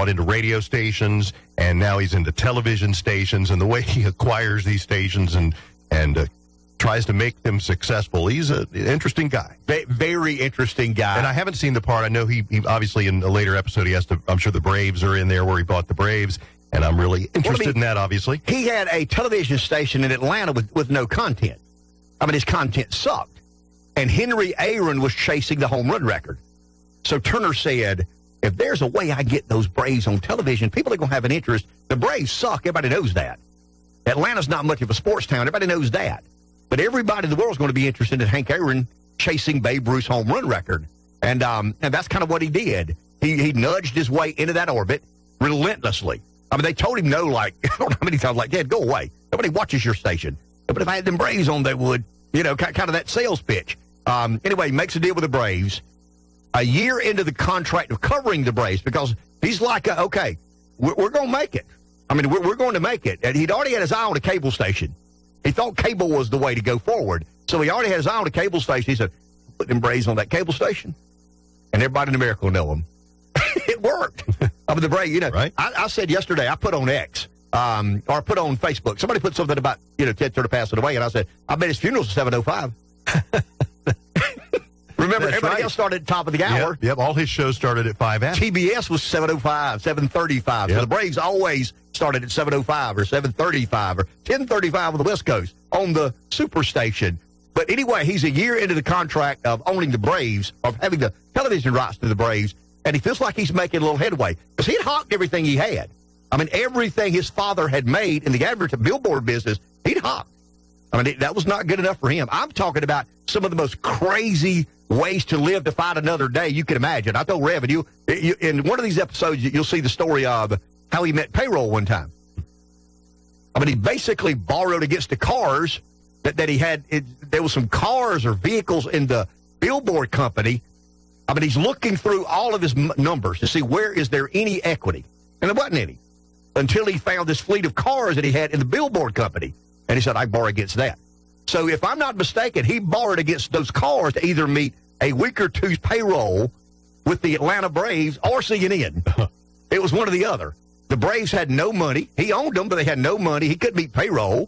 bought into radio stations, and now he's into television stations, and the way he acquires these stations and tries to make them successful. He's an interesting guy. Very interesting guy. And I haven't seen the part. I know he obviously in a later episode he has to, I'm sure the Braves are in there where he bought the Braves, and I'm really interested in that, obviously. He had a television station in Atlanta with no content. I mean, his content sucked. And Henry Aaron was chasing the home run record. So Turner said, if there's a way I get those Braves on television, people are going to have an interest. The Braves suck. Everybody knows that. Atlanta's not much of a sports town. Everybody knows that. But everybody in the world is going to be interested in Hank Aaron chasing Babe Ruth's home run record. And that's kind of what he did. He nudged his way into that orbit relentlessly. I mean, they told him no, like, I don't know how many times, like, Dad, go away. Nobody watches your station. But if I had them Braves on, they would, kind of that sales pitch. Anyway, he makes a deal with the Braves. A year into the contract of covering the Braves, because he's like, okay, we're going to make it. I mean, we're going to make it. And he'd already had his eye on a cable station. He thought cable was the way to go forward. So he already had his eye on a cable station. He said, put them Braves on that cable station, and everybody in America will know them. It worked. I mean, the Braves, right? I said yesterday, I put on X, or put on Facebook. Somebody put something about, Ted Turner passing away, and I said, I bet his funeral's at 7:05. Remember, That's everybody right. else started at the top of the hour. Yep, all his shows started at 5 after. TBS was 7:05, 7:35. So the Braves always started at 7:05 or 7:35 or 10:35 on the West Coast on the Superstation. But anyway, he's a year into the contract of owning the Braves, of having the television rights to the Braves, and he feels like he's making a little headway because he'd hawked everything he had. I mean, everything his father had made in the advertising billboard business, he'd hawked. I mean, that was not good enough for him. I'm talking about some of the most crazy ways to live to fight another day you can imagine. I told Rev, and you in one of these episodes, you'll see the story of how he met payroll one time. I mean, he basically borrowed against the cars that he had. There was some cars or vehicles in the billboard company. I mean, he's looking through all of his numbers to see where is there any equity. And there wasn't any until he found this fleet of cars that he had in the billboard company. And he said, I borrow against that. So if I'm not mistaken, he borrowed against those cars to either meet a week or two's payroll with the Atlanta Braves or CNN. It was one or the other. The Braves had no money. He owned them, but they had no money. He couldn't meet payroll.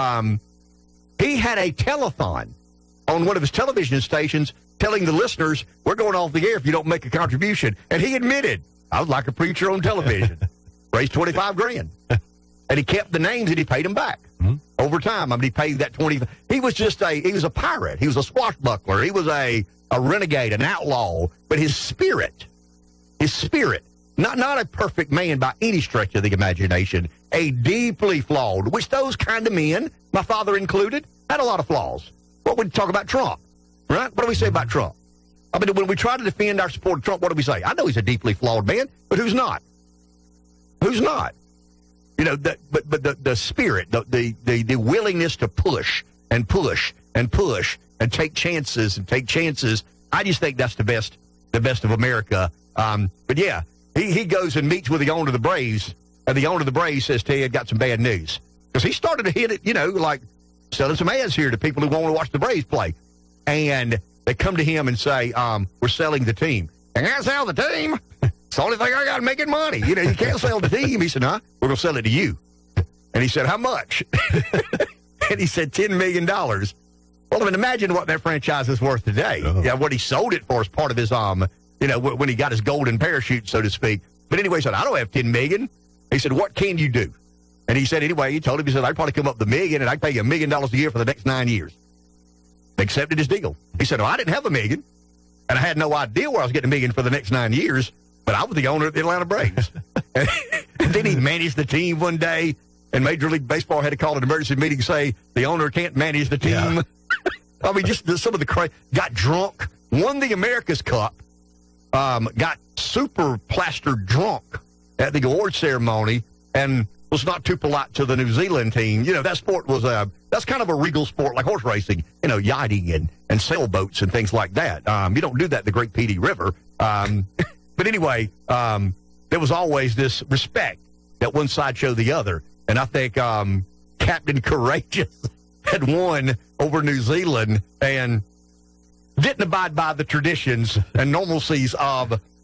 He had a telethon on one of his television stations telling the listeners, we're going off the air if you don't make a contribution. And he admitted, I was like a preacher on television. Raised $25,000. And he kept the names and he paid them back over time. I mean, he paid that 20. He was a pirate. He was a swashbuckler. He was a renegade, an outlaw. But his spirit, not a perfect man by any stretch of the imagination, a deeply flawed, which those kind of men, my father included, had a lot of flaws. What would we talk about Trump, right? What do we say about Trump? I mean, when we try to defend our support of Trump, what do we say? I know he's a deeply flawed man, but who's not? Who's not? But the spirit, the willingness to push and push and push and take chances. I just think that's the best of America. But yeah, he goes and meets with the owner of the Braves, and the owner of the Braves says, Ted, got some bad news. Because he started to hit it, like selling some ads here to people who want to watch the Braves play. And they come to him and say, we're selling the team. And I sell the team? It's the only thing I got making money. You can't sell the team. He said, we're going to sell it to you. And he said, how much? And he said, $10 million. Well, I mean, imagine what that franchise is worth today. Oh. Yeah, what he sold it for is part of his, when he got his golden parachute, so to speak. But anyway, he said, I don't have $10 million. He said, what can you do? And he said, anyway, he told him, he said, I'd probably come up with $1 million, and I'd pay you $1 million a year for the next 9 years. They accepted his deal. He said, I didn't have $1 million, and I had no idea where I was getting $1 million for the next 9 years. But I was the owner of the Atlanta Braves. And then he managed the team one day, and Major League Baseball had to call an emergency meeting and say, the owner can't manage the team. Yeah. I mean, just some of the crazy. Got drunk, won the America's Cup, got super plastered drunk at the award ceremony, and was not too polite to the New Zealand team. That sport was that's kind of a regal sport, like horse racing, yachting and sailboats and things like that. You don't do that in the Great Petey River. But anyway, there was always this respect that one side showed the other. And I think Captain Courageous had won over New Zealand and didn't abide by the traditions and normalcies of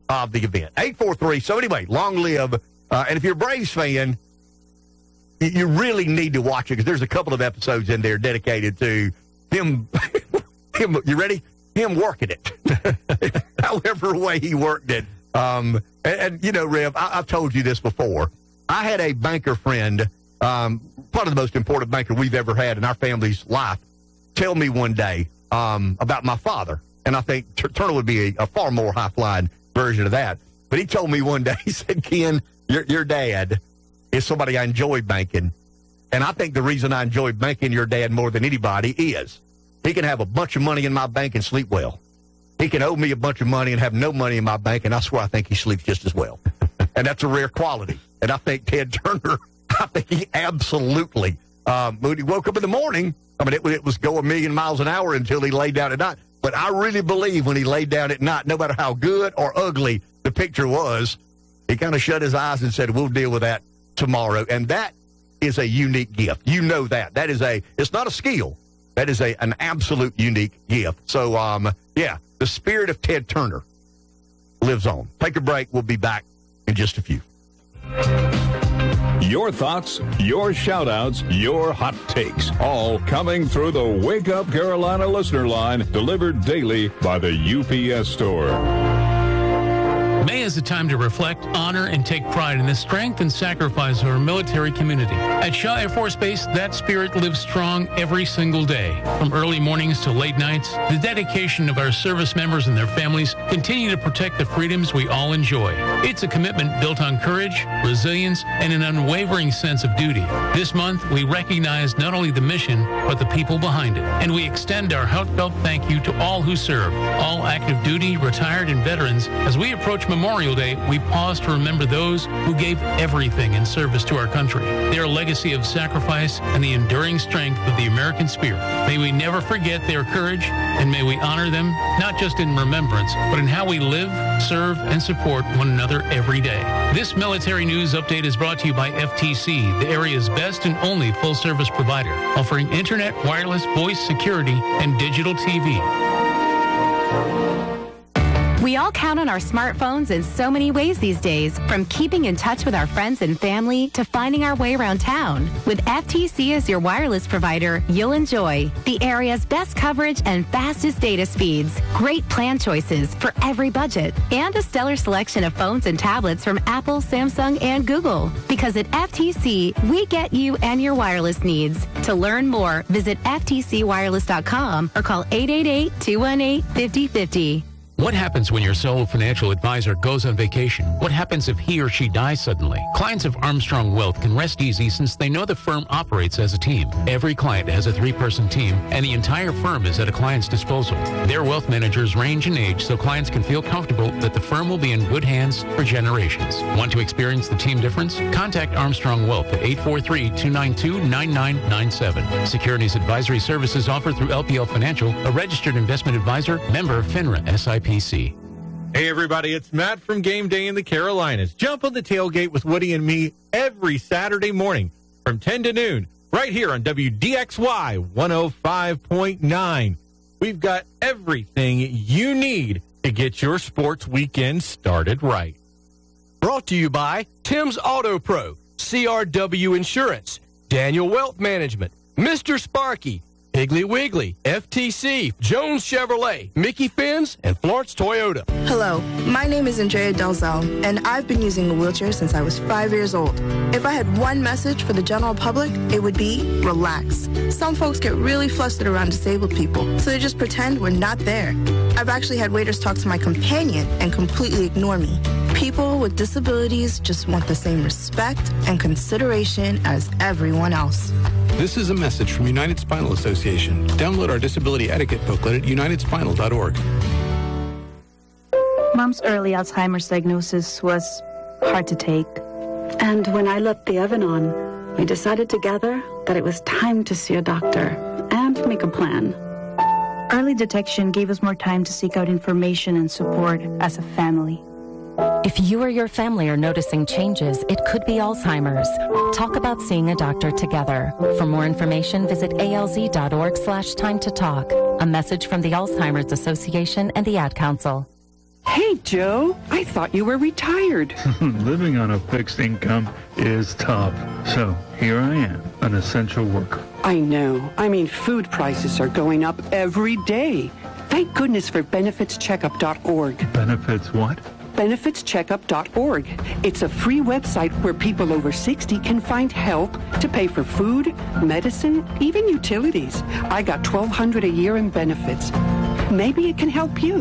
of the event. 843. So anyway, long live. And if you're a Braves fan, you really need to watch it because there's a couple of episodes in there dedicated to him. You ready? Him working it, however way he worked it. And you know, Rev, I've told you this before. I had a banker friend, probably the most important banker we've ever had in our family's life, tell me one day about my father. And I think Turner would be a far more high-flying version of that. But he told me one day, he said, Ken, your dad is somebody I enjoy banking. And I think the reason I enjoy banking your dad more than anybody is he can have a bunch of money in my bank and sleep well. He can owe me a bunch of money and have no money in my bank, and I swear I think he sleeps just as well. And that's a rare quality. And I think Ted Turner, I think he absolutely, when he woke up in the morning, I mean, it was going a million miles an hour until he laid down at night. But I really believe when he laid down at night, no matter how good or ugly the picture was, he kind of shut his eyes and said, we'll deal with that tomorrow. And that is a unique gift. You know that. That is it's not a skill. That is an absolute unique gift. So, yeah, the spirit of Ted Turner lives on. Take a break. We'll be back in just a few. Your thoughts, your shout-outs, your hot takes, all coming through the Wake Up Carolina listener line, delivered daily by the UPS Store. May is a time to reflect, honor, and take pride in the strength and sacrifice of our military community. At Shaw Air Force Base, that spirit lives strong every single day. From early mornings to late nights, the dedication of our service members and their families continue to protect the freedoms we all enjoy. It's a commitment built on courage, resilience, and an unwavering sense of duty. This month, we recognize not only the mission, but the people behind it. And we extend our heartfelt thank you to all who serve, all active duty, retired, and veterans. As we approach Memorial Day, we pause to remember those who gave everything in service to our country. Their legacy of sacrifice and the enduring strength of the American spirit. May we never forget their courage, and may we honor them, not just in remembrance, but in how we live, serve, and support one another every day. This military news update is brought to you by FTC, the area's best and only full-service provider, offering internet, wireless, voice, security, and digital TV. We all count on our smartphones in so many ways these days, from keeping in touch with our friends and family to finding our way around town. With FTC as your wireless provider, you'll enjoy the area's best coverage and fastest data speeds, great plan choices for every budget, and a stellar selection of phones and tablets from Apple, Samsung, and Google. Because at FTC, we get you and your wireless needs. To learn more, visit ftcwireless.com or call 888-218-5050. What happens when your sole financial advisor goes on vacation? What happens if he or she dies suddenly? Clients of Armstrong Wealth can rest easy since they know the firm operates as a team. Every client has a 3-person team, and the entire firm is at a client's disposal. Their wealth managers range in age so clients can feel comfortable that the firm will be in good hands for generations. Want to experience the team difference? Contact Armstrong Wealth at 843-292-9997. Securities advisory services offered through LPL Financial, a registered investment advisor, member FINRA SIPC. Hey everybody, it's Matt from Game Day in the Carolinas. Jump on the tailgate with Woody and me every Saturday morning from 10 to noon right here on WDXY 105.9. We've got everything you need to get your sports weekend started right. Brought to you by Tim's Auto Pro, CRW Insurance, Daniel Wealth Management, Mr. Sparky, Piggly Wiggly, FTC, Jones Chevrolet, Mickey Fins, and Florence Toyota. Hello, my name is Andrea Delzell, and I've been using a wheelchair since I was 5 years old. If I had one message for the general public, it would be relax. Some folks get really flustered around disabled people, so they just pretend we're not there. I've actually had waiters talk to my companion and completely ignore me. People with disabilities just want the same respect and consideration as everyone else. This is a message from United Spinal Association. Download our disability etiquette booklet at unitedspinal.org. Mom's early Alzheimer's diagnosis was hard to take. And when I left the oven on, we decided together that it was time to see a doctor and make a plan. Early detection gave us more time to seek out information and support as a family. If you or your family are noticing changes, it could be Alzheimer's. Talk about seeing a doctor together. For more information, visit alz.org/time to talk. A message from the Alzheimer's Association and the Ad Council. Hey, Joe, I thought you were retired. Living on a fixed income is tough. So here I am, an essential worker. I know. I mean, food prices are going up every day. Thank goodness for benefitscheckup.org. Benefits what? benefitscheckup.org. It's a free website where people over 60 can find help to pay for food, medicine, even utilities. I got $1,200 a year in benefits. Maybe it can help you.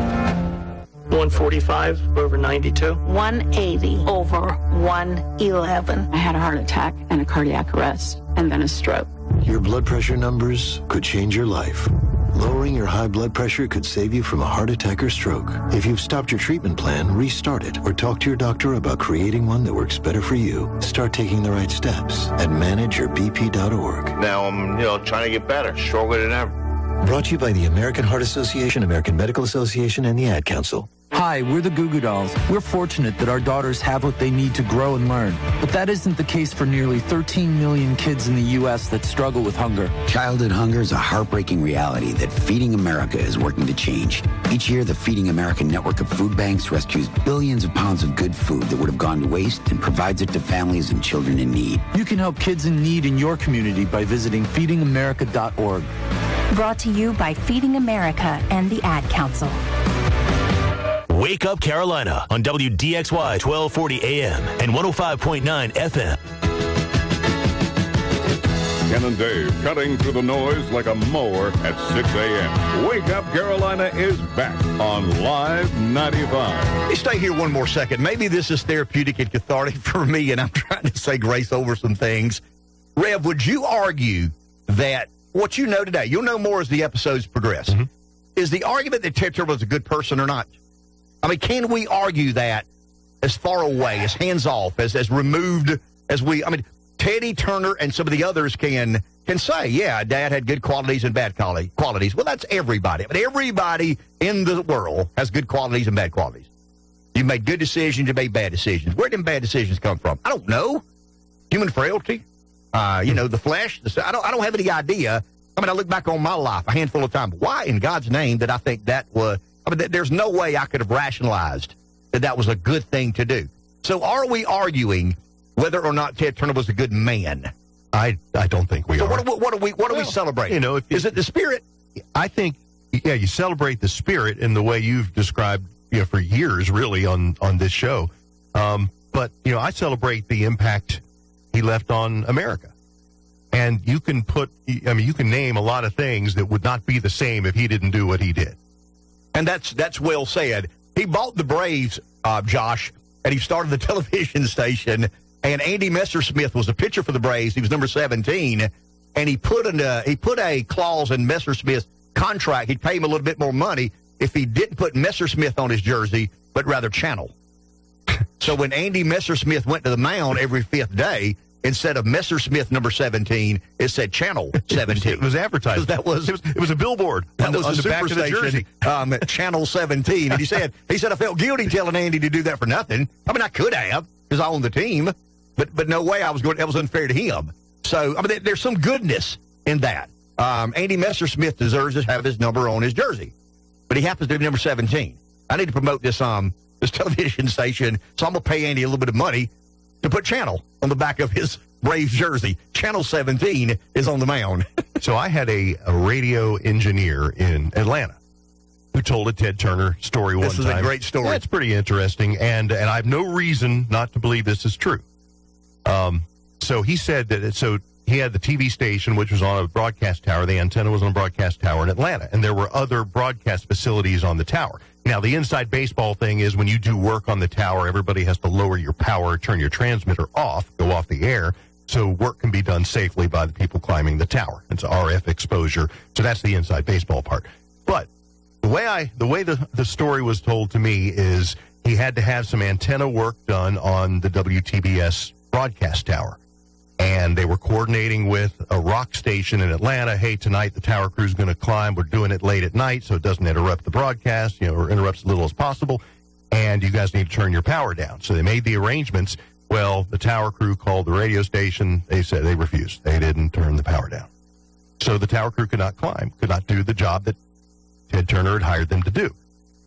145 over 92. 180 over 111. I had a heart attack and a cardiac arrest, and then a stroke. Your blood pressure numbers could change your life. Lowering your high blood pressure could save you from a heart attack or stroke. If you've stopped your treatment plan, restart it or talk to your doctor about creating one that works better for you. Start taking the right steps at manageyourbp.org. Now I'm, trying to get better, stronger than ever. Brought to you by the American Heart Association, American Medical Association, and the Ad Council. Hi, we're the Goo Goo Dolls. We're fortunate that our daughters have what they need to grow and learn. But that isn't the case for nearly 13 million kids in the U.S. that struggle with hunger. Childhood hunger is a heartbreaking reality that Feeding America is working to change. Each year, the Feeding America network of food banks rescues billions of pounds of good food that would have gone to waste and provides it to families and children in need. You can help kids in need in your community by visiting feedingamerica.org. Brought to you by Feeding America and the Ad Council. Wake Up Carolina on WDXY 1240 AM and 105.9 FM. Ken and Dave cutting through the noise like a mower at 6 a.m. Wake Up Carolina is back on Live 95. Let me stay here one more second. Maybe this is therapeutic and cathartic for me, and I'm trying to say grace over some things. Rev, would you argue that what you know today, you'll know more as the episodes progress, is the argument that Ted Turner was a good person or not? I mean, can we argue that as far away, as hands-off, as removed as we, Teddy Turner and some of the others can say, yeah, Dad had good qualities and bad qualities. Well, that's everybody. But everybody in the world has good qualities and bad qualities. You made good decisions, you made bad decisions. Where did bad decisions come from? I don't know. Human frailty, the flesh. I don't have any idea. I look back on my life a handful of times. Why in God's name did I think that was... there's no way I could have rationalized that was a good thing to do. So are we arguing whether or not Ted Turner was a good man? I don't think we are. What are we celebrating? Is it the spirit? I think, you celebrate the spirit in the way you've described, for years, really, on this show. But, I celebrate the impact he left on America. And you can you can name a lot of things that would not be the same if he didn't do what he did. And that's well said. He bought the Braves, Josh, and he started the television station. And Andy Messersmith was the pitcher for the Braves. He was number 17, and he put a clause in Messersmith's contract. He'd pay him a little bit more money if he didn't put Messersmith on his jersey, but rather Channel. So when Andy Messersmith went to the mound every fifth day, instead of Messersmith number 17, it said Channel 17. It was advertised. It was a billboard. That was on the back of the jersey. Channel 17. And he said I felt guilty telling Andy to do that for nothing. I could have because I owned the team, but no way that was unfair to him. So there's some goodness in that. Andy Messersmith deserves to have his number on his jersey, but he happens to be number 17. I need to promote this television station, so I'm gonna pay Andy a little bit of money to put Channel on the back of his Braves jersey. Channel 17 is on the mound. So I had a radio engineer in Atlanta who told a Ted Turner story one time. This is a great story. Yeah, it's pretty interesting, and I have no reason not to believe this is true. So he said that, so he had the TV station, which was on a broadcast tower. The antenna was on a broadcast tower in Atlanta, and there were other broadcast facilities on the tower. Now, the inside baseball thing is when you do work on the tower, everybody has to lower your power, turn your transmitter off, go off the air, so work can be done safely by the people climbing the tower. It's RF exposure, so that's the inside baseball part. But the way the story was told to me is he had to have some antenna work done on the WTBS broadcast tower. And they were coordinating with a rock station in Atlanta. Hey, tonight the tower crew's going to climb. We're doing it late at night so it doesn't interrupt the broadcast, or interrupts as little as possible. And you guys need to turn your power down. So they made the arrangements. Well, the tower crew called the radio station. They said they refused. They didn't turn the power down. So the tower crew could not climb, could not do the job that Ted Turner had hired them to do.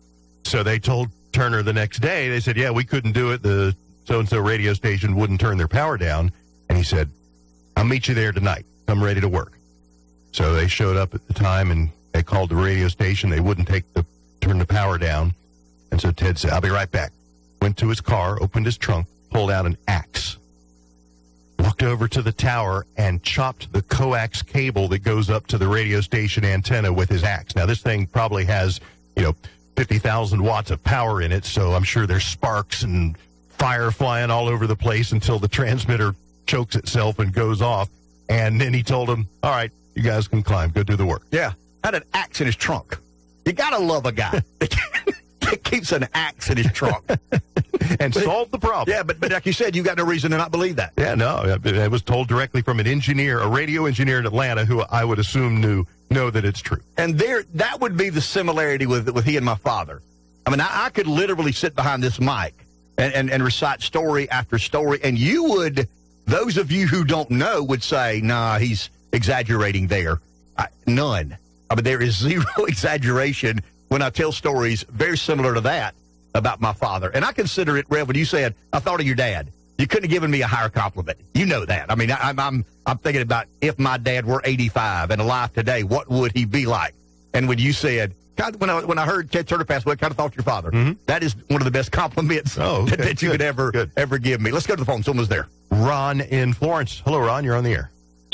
So they told Turner the next day, they said, yeah, we couldn't do it. The so-and-so radio station wouldn't turn their power down. And he said, I'll meet you there tonight. I'm ready to work. So they showed up at the time, and they called the radio station. They wouldn't turn the power down. And so Ted said, I'll be right back. Went to his car, opened his trunk, pulled out an axe, walked over to the tower, and chopped the coax cable that goes up to the radio station antenna with his axe. Now, this thing probably has, 50,000 watts of power in it, so I'm sure there's sparks and fire flying all over the place until the transmitter chokes itself and goes off. And then he told him, all right, you guys can climb. Go do the work. Yeah. Had an axe in his trunk. You got to love a guy that keeps an axe in his trunk. And solve the problem. Yeah, but like you said, you got no reason to not believe that. Yeah, no. It was told directly from an engineer, a radio engineer in Atlanta, who I would assume know that it's true. And that would be the similarity with he and my father. I mean, I could literally sit behind this mic and recite story after story, and you would, those of you who don't know, would say, nah, he's exaggerating there. None. I mean, there is zero exaggeration when I tell stories very similar to that about my father. And I consider it, Rev, when you said, I thought of your dad, you couldn't have given me a higher compliment. You know that. I mean, I'm thinking about if my dad were 85 and alive today, what would he be like? And when you said, God, when I heard Ted Turner pass away, I kind of thought your father. Mm-hmm. That is one of the best compliments that you could ever give me. Let's go to the phone. Someone's there. Ron in Florence. Hello, Ron. You're on the air.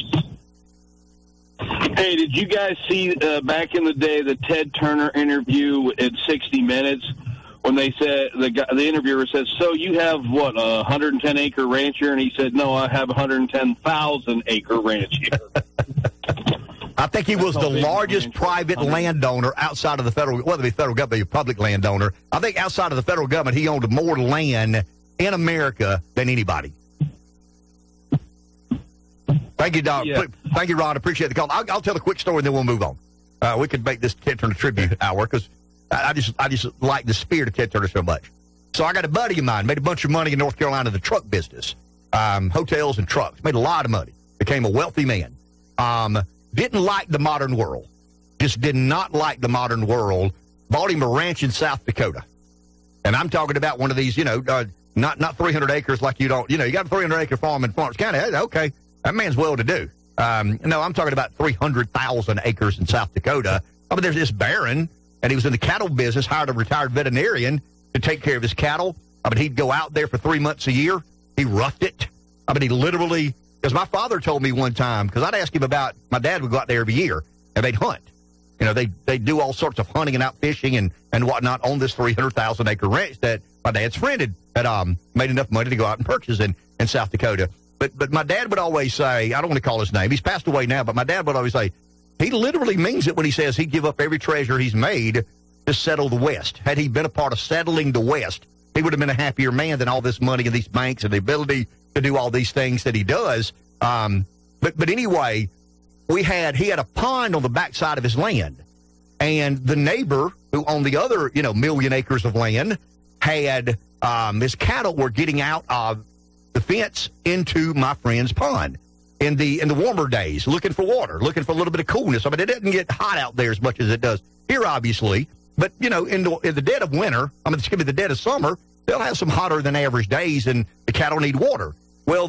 Hey, did you guys see back in the day the Ted Turner interview at 60 Minutes when they said the interviewer says, "So you have what, a 110-acre ranch here?" And he said, "No, I have a 110,000-acre ranch here." I think he was the largest private landowner outside of the federal, whether it be federal government or public landowner. I think outside of the federal government, he owned more land in America than anybody. Thank you, Doc. Yeah. Thank you, Ron. Appreciate the call. I'll tell a quick story, and then we'll move on. We could make this Ted Turner tribute hour because I just like the spirit of Ted Turner so much. So I got a buddy of mine, made a bunch of money in North Carolina in the truck business, hotels and trucks, made a lot of money, became a wealthy man. Didn't like the modern world, just did not like the modern world. Bought him a ranch in South Dakota, and I'm talking about one of these, not 300 acres like you don't, you got a 300-acre farm in Florence County. Okay, that man's well-to-do. No, I'm talking about 300,000 acres in South Dakota. I mean, there's this baron, and he was in the cattle business, hired a retired veterinarian to take care of his cattle. I mean, he'd go out there for 3 months a year. He roughed it. I mean, he literally, because my father told me one time, because I'd ask him about, my dad would go out there every year, and they'd hunt. They do all sorts of hunting and out fishing and whatnot on this 300,000-acre ranch that my dad's friend had made enough money to go out and purchase in South Dakota. But my dad would always say, I don't want to call his name, he's passed away now, but my dad would always say, he literally means it when he says he'd give up every treasure he's made to settle the West. Had he been a part of settling the West, he would have been a happier man than all this money and these banks and the ability to do all these things that he does. But anyway, he had a pond on the backside of his land. And the neighbor who owned the other, million acres of land had his cattle were getting out of the fence into my friend's pond in the warmer days, looking for water, looking for a little bit of coolness. I mean, it doesn't get hot out there as much as it does here, obviously. But, in the dead of winter, I mean, it's going to be the dead of summer, they'll have some hotter than average days, and the cattle need water. Well,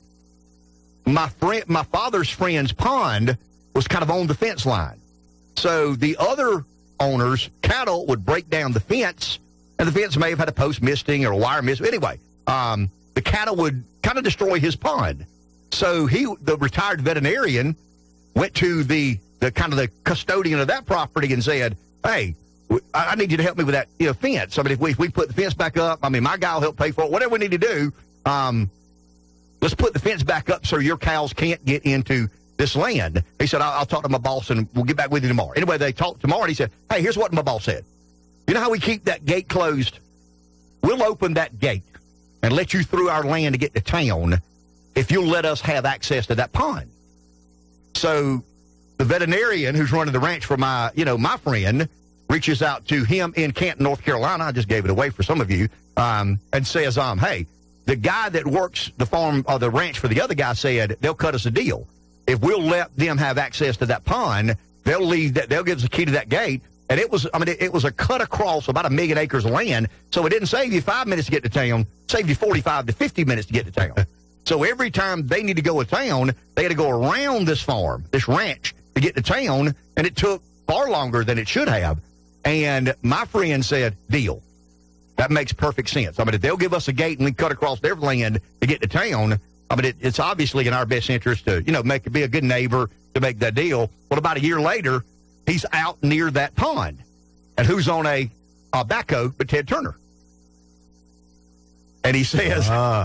my father's friend's pond was kind of on the fence line. So the other owner's cattle would break down the fence, and the fence may have had a post misting or a wire miss. Anyway, the cattle would kind of destroy his pond. So the retired veterinarian, went to the kind of the custodian of that property and said, "Hey, I need you to help me with that fence. I mean, if we put the fence back up, I mean, my guy will help pay for it. Whatever we need to do, let's put the fence back up so your cows can't get into this land." He said, I'll talk to my boss and we'll get back with you tomorrow. Anyway, they talked tomorrow and he said, "Hey, here's what my boss said. You know how we keep that gate closed? We'll open that gate and let you through our land to get to town if you'll let us have access to that pond." So the veterinarian who's running the ranch for my friend reaches out to him in Canton, North Carolina. I just gave it away for some of you, and says, "Hey, the guy that works the farm or the ranch for the other guy said they'll cut us a deal. If we'll let them have access to that pond, they'll give us the key to that gate, And it was a cut across about 1 million acres of land, so it didn't save you 5 minutes to get to town, saved you 45 to 50 minutes to get to town. So every time they need to go to town, they had to go around this farm, this ranch, to get to town, and it took far longer than it should have. And my friend said, deal. That makes perfect sense. I mean, if they'll give us a gate and we cut across their land to get to town, I mean, it's obviously in our best interest to, be a good neighbor to make that deal. Well, about a year later, he's out near that pond. And who's on a backhoe but Ted Turner? And he says,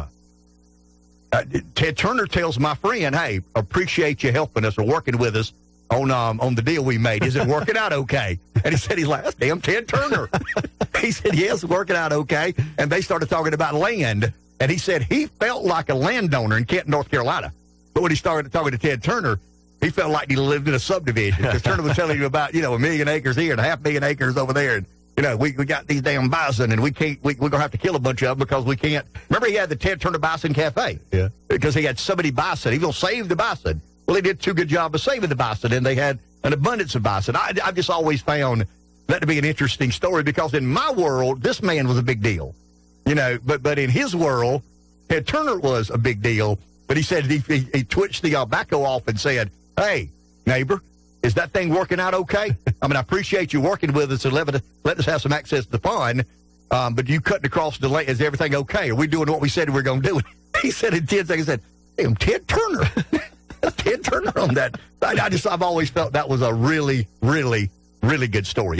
Ted Turner tells my friend, hey, appreciate you helping us or working with us on the deal we made. Is it working out okay? And he said, he's like, that's damn Ted Turner. He said, yes, working out okay. And they started talking about land. And he said he felt like a landowner in Kenton, North Carolina. But when he started talking to Ted Turner, he felt like he lived in a subdivision. Because Turner was telling him about, 1 million acres here and 500,000 acres over there. And, we got these damn bison, and we're going to have to kill a bunch of them because we can't. Remember, he had the Ted Turner Bison Cafe. Yeah. Because he had so many bison. He was going to save the bison. Well, they did too good job of saving the bison, and they had an abundance of bison. I've just always found that to be an interesting story because in my world, this man was a big deal. But in his world, Ted Turner was a big deal. But he said he twitched the backhoe off and said, hey, neighbor, is that thing working out okay? I mean, I appreciate you working with us and letting us have some access to the pond, but you cutting across the lane, is everything okay? Are we doing what we said we were going to do? He said in 10 seconds, damn, Ted Turner. Ted Turner on that. I've always felt that was a really, really, really good story.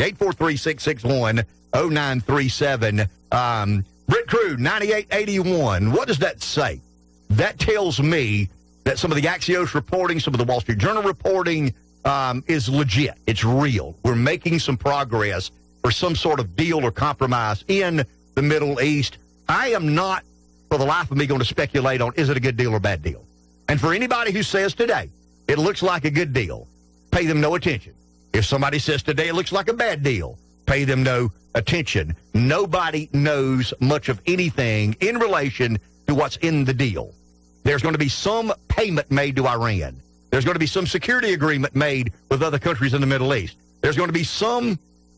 843-661-0937. Brent Crew, 9881. What does that say? That tells me that some of the Axios reporting, some of the Wall Street Journal reporting is legit. It's real. We're making some progress for some sort of deal or compromise in the Middle East. I am not, for the life of me, going to speculate on is it a good deal or bad deal. And for anybody who says today it looks like a good deal, pay them no attention. If somebody says today it looks like a bad deal, pay them no attention. Nobody knows much of anything in relation to what's in the deal. There's going to be some payment made to Iran. There's going to be some security agreement made with other countries in the Middle East. There's going to be some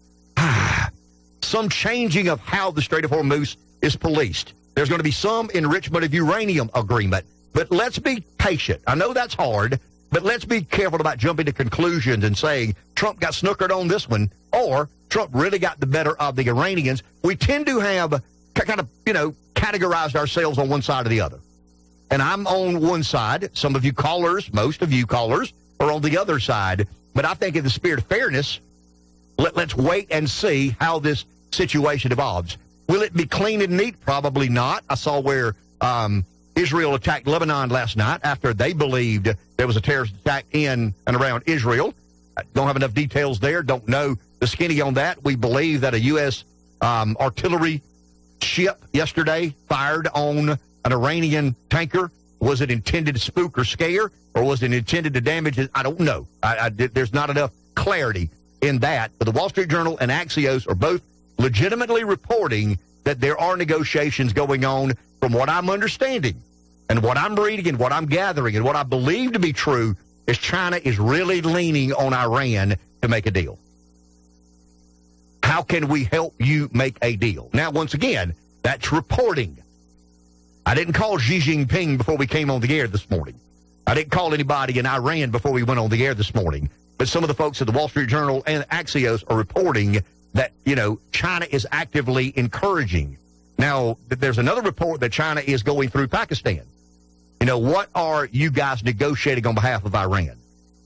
changing of how the Strait of Hormuz is policed. There's going to be some enrichment of uranium agreement. But let's be patient. I know that's hard, but let's be careful about jumping to conclusions and saying Trump got snookered on this one or Trump really got the better of the Iranians. We tend to have kind of, categorized ourselves on one side or the other. And I'm on one side. Some of you callers, most of you callers, are on the other side. But I think in the spirit of fairness, let's wait and see how this situation evolves. Will it be clean and neat? Probably not. I saw where Israel attacked Lebanon last night after they believed there was a terrorist attack in and around Israel. I don't have enough details there. Don't know the skinny on that. We believe that a U.S. Artillery ship yesterday fired on an Iranian tanker. Was it intended to spook or scare, or was it intended to damage it? I don't know. There's not enough clarity in that. But the Wall Street Journal and Axios are both legitimately reporting that there are negotiations going on. From what I'm understanding and what I'm reading and what I'm gathering and what I believe to be true is China is really leaning on Iran to make a deal. How can we help you make a deal? Now, once again, that's reporting. I didn't call Xi Jinping before we came on the air this morning. I didn't call anybody in Iran before we went on the air this morning. But some of the folks at the Wall Street Journal and Axios are reporting that, China is actively encouraging. Now, there's another report that China is going through Pakistan. What are you guys negotiating on behalf of Iran?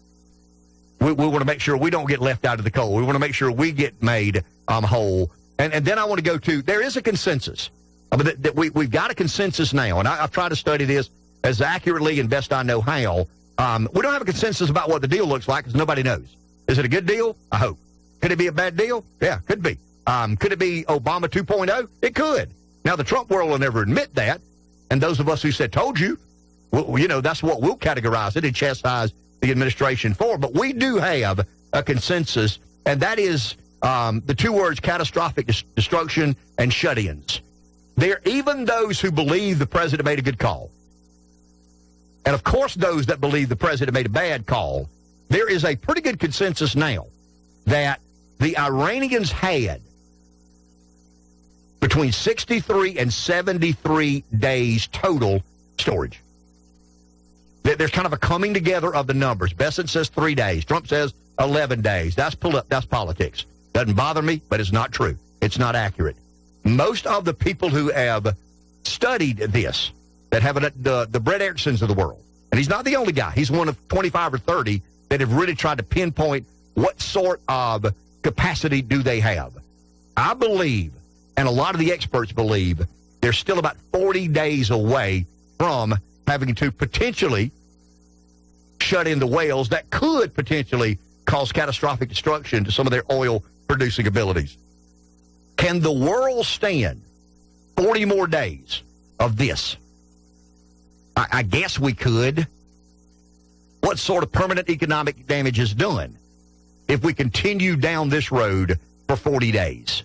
We want to make sure we don't get left out of the cold. We want to make sure we get made whole. And then I want to go to, there is a consensus. We've got a consensus now, and I've tried to study this as accurately and best I know how. We don't have a consensus about what the deal looks like because nobody knows. Is it a good deal? I hope. Could it be a bad deal? Yeah, could be. Could it be Obama 2.0? It could. Now, the Trump world will never admit that, and those of us who said, told you, well, that's what we'll categorize it and chastise the administration for. But we do have a consensus, and that is the two words catastrophic destruction and shut-ins. There are even those who believe the president made a good call. And, of course, those that believe the president made a bad call. There is a pretty good consensus now that the Iranians had between 63 and 73 days total storage. There's kind of a coming together of the numbers. Bessent says 3 days. Trump says 11 days. That's politics. Doesn't bother me, but it's not true. It's not accurate. Most of the people who have studied this, that have the Brett Ericksons of the world, and he's not the only guy. He's one of 25 or 30 that have really tried to pinpoint what sort of capacity do they have. I believe, and a lot of the experts believe, they're still about 40 days away from having to potentially shut in the whales that could potentially cause catastrophic destruction to some of their oil-producing abilities. Can the world stand 40 more days of this? I guess we could. What sort of permanent economic damage is done if we continue down this road for 40 days?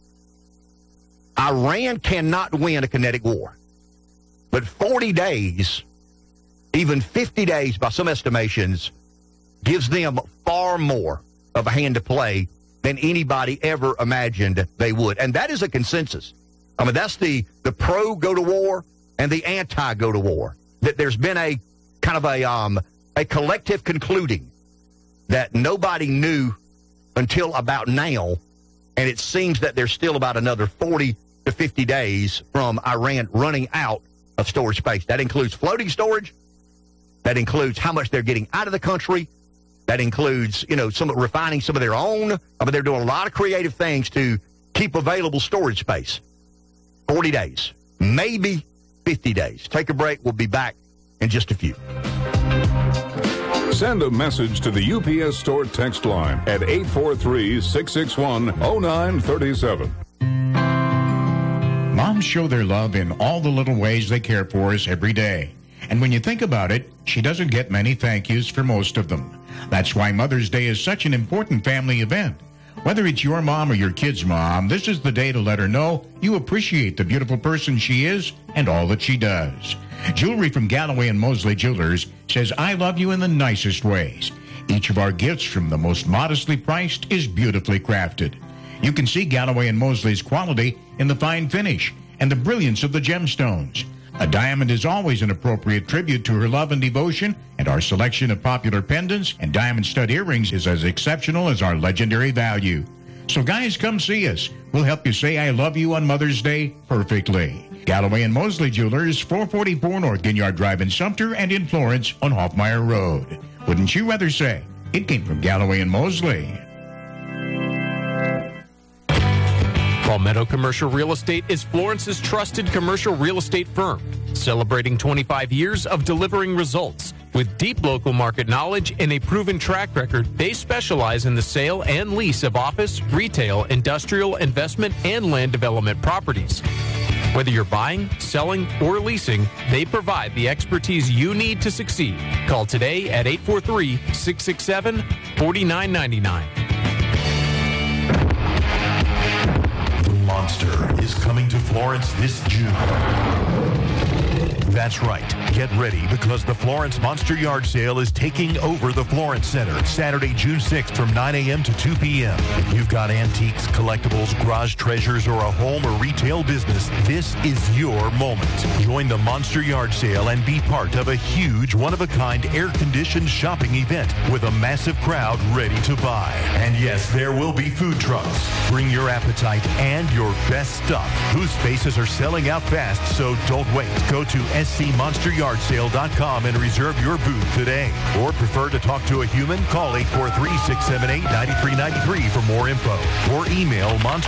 Iran cannot win a kinetic war. But 40 days, even 50 days by some estimations, gives them far more of a hand to play than anybody ever imagined they would. And that is a consensus. I mean, that's the pro go to war and the anti go to war. That there's been a kind of a collective concluding that nobody knew until about now, and it seems that there's still about another 40 to 50 days from Iran running out of storage space. That includes floating storage. That includes how much they're getting out of the country. That includes, some refining some of their own. I mean, they're doing a lot of creative things to keep available storage space. 40 days, maybe 50 days. Take a break. We'll be back in just a few. Send a message to the UPS Store text line at 843-661-0937. Moms show their love in all the little ways they care for us every day. And when you think about it, she doesn't get many thank yous for most of them. That's why Mother's Day is such an important family event. Whether it's your mom or your kid's mom, this is the day to let her know you appreciate the beautiful person she is and all that she does. Jewelry from Galloway and Mosley Jewelers says, I love you in the nicest ways. Each of our gifts, from the most modestly priced, is beautifully crafted. You can see Galloway and Mosley's quality in the fine finish and the brilliance of the gemstones. A diamond is always an appropriate tribute to her love and devotion, and our selection of popular pendants and diamond stud earrings is as exceptional as our legendary value. So guys, come see us. We'll help you say I love you on Mother's Day perfectly. Galloway and Mosley Jewelers, 444 North Ginyard Drive in Sumter and in Florence on Hoffmeyer Road. Wouldn't you rather say it came from Galloway and Mosley? Palmetto Commercial Real Estate is Florence's trusted commercial real estate firm, celebrating 25 years of delivering results. With deep local market knowledge and a proven track record, they specialize in the sale and lease of office, retail, industrial, investment, and land development properties. Whether you're buying, selling, or leasing, they provide the expertise you need to succeed. Call today at 843-667-4999. Monster is coming to Florence this June. That's right. Get ready, because the Florence Monster Yard Sale is taking over the Florence Center Saturday, June 6th from 9 a.m. to 2 p.m. If you've got antiques, collectibles, garage treasures, or a home or retail business, this is your moment. Join the Monster Yard Sale and be part of a huge, one-of-a-kind, air-conditioned shopping event with a massive crowd ready to buy. And yes, there will be food trucks. Bring your appetite and your best stuff. Booth spaces are selling out fast, so don't wait. Go to scmonsteryardsale.com and reserve your booth today. Or prefer to talk to a human? Call 843-678-9393 for more info. Or email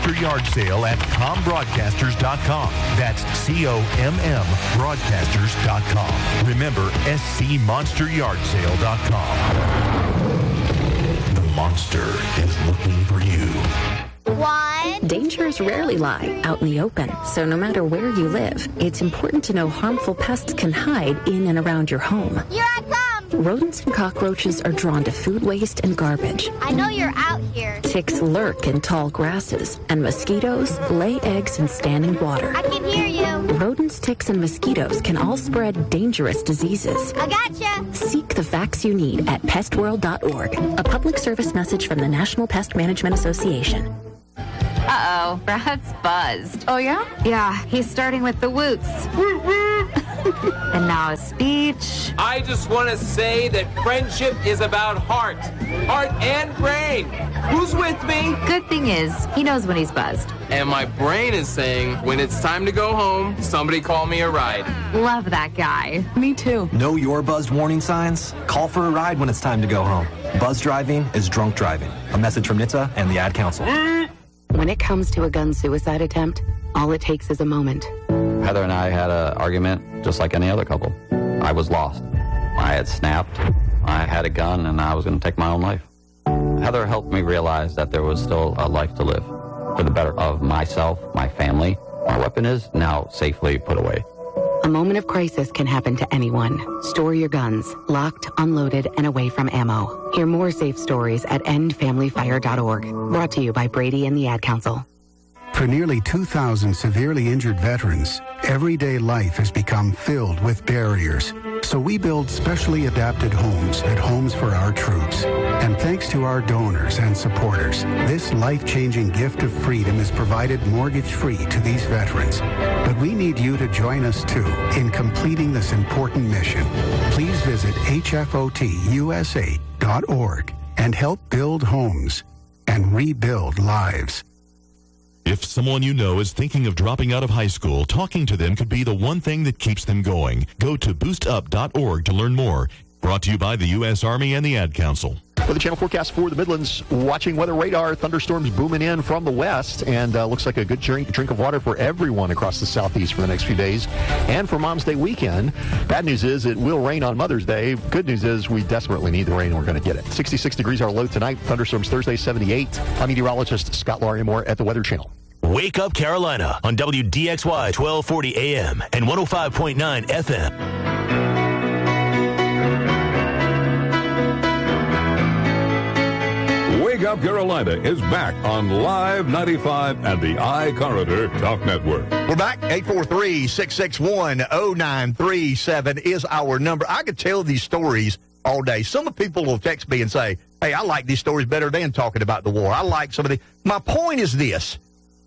monsteryardsale@combroadcasters.com. That's COMM broadcasters.com. Remember, scmonsteryardsale.com. The monster is looking for you. Dangers rarely lie out in the open, so no matter where you live, it's important to know harmful pests can hide in and around your home. Here I come! Rodents and cockroaches are drawn to food waste and garbage. I know you're out here. Ticks lurk in tall grasses, and mosquitoes lay eggs in standing water. I can hear you. Rodents, ticks, and mosquitoes can all spread dangerous diseases. I gotcha. Seek the facts you need at pestworld.org. A public service message from the National Pest Management Association. Uh-oh, Brad's buzzed. Oh, yeah? Yeah, he's starting with the whoops. And now a speech. I just want to say that friendship is about heart and brain. Who's with me? Good thing is, he knows when he's buzzed. And my brain is saying, when it's time to go home, somebody call me a ride. Love that guy. Me too. Know your buzzed warning signs? Call for a ride when it's time to go home. Buzz driving is drunk driving. A message from NHTSA and the Ad Council. When it comes to a gun suicide attempt, all it takes is a moment. Heather and I had an argument just like any other couple. I was lost. I had snapped. I had a gun, and I was going to take my own life. Heather helped me realize that there was still a life to live for the better of myself, my family. My weapon is now safely put away. A moment of crisis can happen to anyone. Store your guns, locked, unloaded, and away from ammo. Hear more safe stories at endfamilyfire.org. Brought to you by Brady and the Ad Council. For nearly 2,000 severely injured veterans, everyday life has become filled with barriers. So we build specially adapted homes at Homes for Our Troops. And thanks to our donors and supporters, this life-changing gift of freedom is provided mortgage-free to these veterans. But we need you to join us, too, in completing this important mission. Please visit hfotusa.org and help build homes and rebuild lives. If someone you know is thinking of dropping out of high school, talking to them could be the one thing that keeps them going. Go to boostup.org to learn more. Brought to you by the U.S. Army and the Ad Council. For the channel forecast for the Midlands, watching weather radar, thunderstorms booming in from the west, and looks like a good drink of water for everyone across the southeast for the next few days. And for Mom's Day weekend, bad news is it will rain on Mother's Day. Good news is we desperately need the rain and we're going to get it. 66 degrees our low tonight, thunderstorms Thursday, 78. I'm meteorologist Scott Larimore at the Weather Channel. Wake Up Carolina on WDXY 1240 AM and 105.9 FM. Wake Up Carolina is back on Live 95 and the iCorridor Talk Network. We're back. 843-661-0937 is our number. I could tell these stories all day. Some people will text me and say, hey, I like these stories better than talking about the war. I like some of the... My point is this.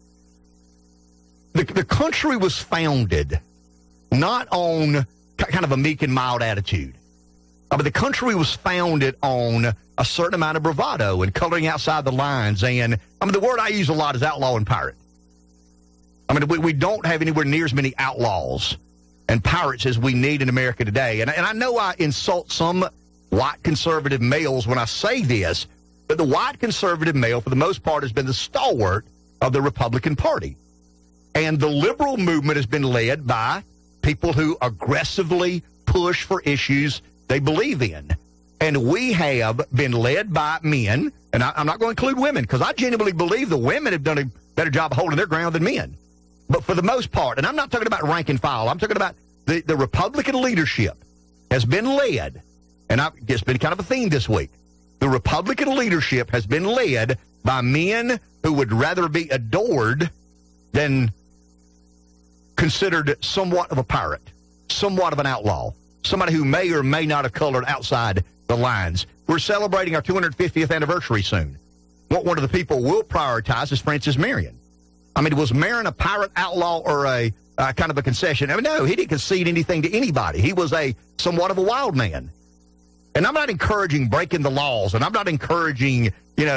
The country was founded not on kind of a meek and mild attitude. But the country was founded on a certain amount of bravado and coloring outside the lines. And, the word I use a lot is outlaw and pirate. We don't have anywhere near as many outlaws and pirates as we need in America today. And I know I insult some white conservative males when I say this, but the white conservative male, for the most part, has been the stalwart of the Republican Party. And the liberal movement has been led by people who aggressively push for issues they believe in. And we have been led by men, and I'm not going to include women, because I genuinely believe the women have done a better job of holding their ground than men. But for the most part, and I'm not talking about rank and file, I'm talking about the Republican leadership has been led, and it's been kind of a theme this week. The Republican leadership has been led by men who would rather be adored than considered somewhat of a pirate, somewhat of an outlaw, somebody who may or may not have colored outside the lines. We're celebrating our 250th anniversary soon. One of the people we'll prioritize is Francis Marion. Was Marion a pirate, outlaw, or a kind of a concession? No, he didn't concede anything to anybody. He was somewhat of a wild man. And I'm not encouraging breaking the laws, and I'm not encouraging,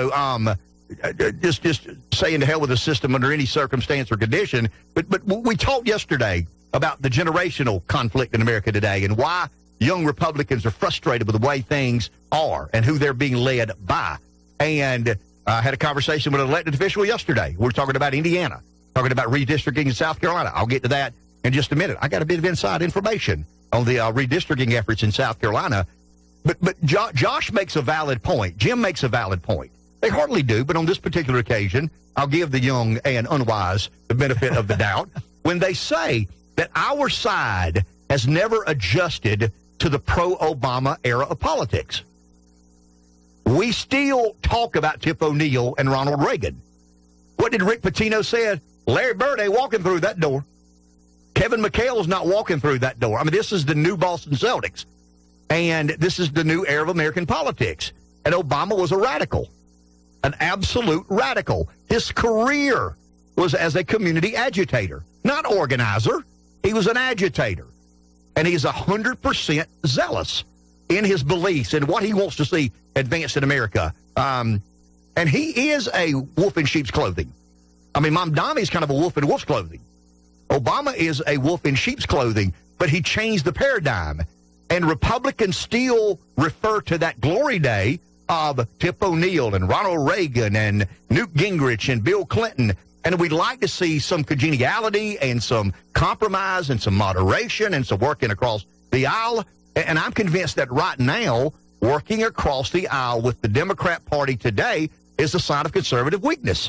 just saying to hell with the system under any circumstance or condition. But we talked yesterday about the generational conflict in America today and why young Republicans are frustrated with the way things are and who they're being led by. And I had a conversation with an elected official yesterday. We're talking about Indiana, talking about redistricting in South Carolina. I'll get to that in just a minute. I got a bit of inside information on the redistricting efforts in South Carolina. But Josh makes a valid point. Jim makes a valid point. They hardly do, but on this particular occasion, I'll give the young and unwise the benefit of the doubt when they say that our side has never adjusted to the pro-Obama era of politics. We still talk about Tip O'Neill and Ronald Reagan. What did Rick Pitino say? Larry Bird ain't walking through that door. Kevin McHale's not walking through that door. I mean, this is the new Boston Celtics. And this is the new era of American politics. And Obama was a radical, an absolute radical. His career was as a community agitator, not organizer. He was an agitator. And he's 100% zealous in his beliefs and what he wants to see advanced in America. And he is a wolf in sheep's clothing. I mean, Mamdani's kind of a wolf in wolf's clothing. Obama is a wolf in sheep's clothing, but he changed the paradigm. And Republicans still refer to that glory day of Tip O'Neill and Ronald Reagan and Newt Gingrich and Bill Clinton. And we'd like to see some congeniality and some compromise and some moderation and some working across the aisle. And I'm convinced that right now, working across the aisle with the Democrat Party today is a sign of conservative weakness.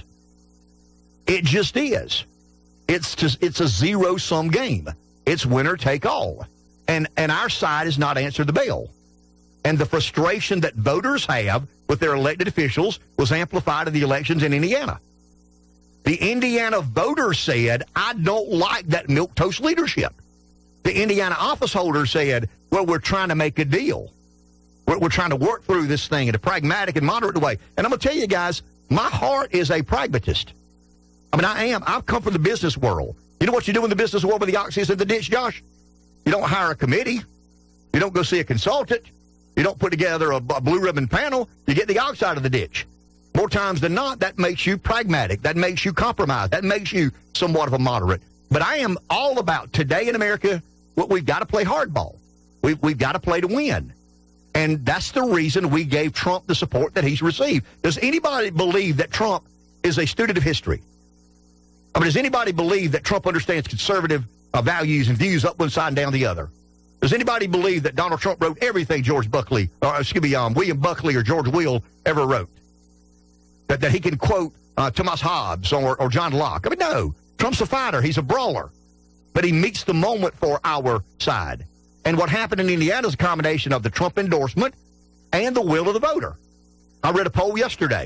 It just is. It's a zero-sum game. It's winner take all. And our side has not answered the bell. And the frustration that voters have with their elected officials was amplified in the elections in Indiana. The Indiana voters said, I don't like that milquetoast leadership. The Indiana office holder said, well, we're trying to make a deal. We're trying to work through this thing in a pragmatic and moderate way. And I'm going to tell you guys, my heart is a pragmatist. I mean, I am. I've come from the business world. You know what you do in the business world with the ox is in the ditch, Josh? You don't hire a committee. You don't go see a consultant. You don't put together a blue ribbon panel. You get the ox out of the ditch. More times than not, that makes you pragmatic. That makes you compromise. That makes you somewhat of a moderate. But I am all about today in America, we've got to play hardball. We've got to play to win. And that's the reason we gave Trump the support that he's received. Does anybody believe that Trump is a student of history? I mean, does anybody believe that Trump understands conservative values and views up one side and down the other? Does anybody believe that Donald Trump wrote everything William Buckley or George Will ever wrote? That he can quote Thomas Hobbes or John Locke? I mean, no. Trump's a fighter. He's a brawler. But he meets the moment for our side. And what happened in Indiana is a combination of the Trump endorsement and the will of the voter. I read a poll yesterday.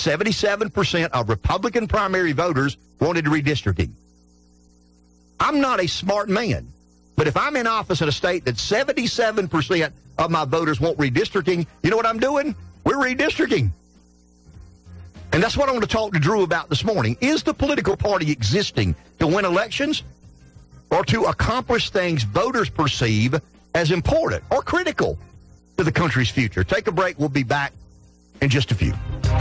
77% of Republican primary voters wanted redistricting. I'm not a smart man, but if I'm in office in a state that 77% of my voters want redistricting, you know what I'm doing? We're redistricting. And that's what I want to talk to Drew about this morning. Is the political party existing to win elections or to accomplish things voters perceive as important or critical to the country's future? Take a break. We'll be back in just a few.